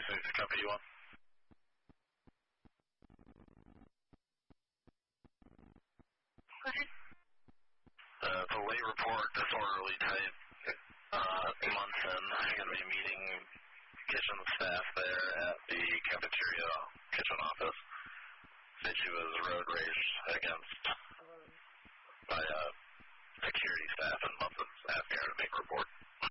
Copy you on. Go ahead. It's a late report, disorderly type. Months in, I'm going to be meeting kitchen staff there at the cafeteria kitchen office. Said she was road rage against by security staff, and Munson's asking her to make a report.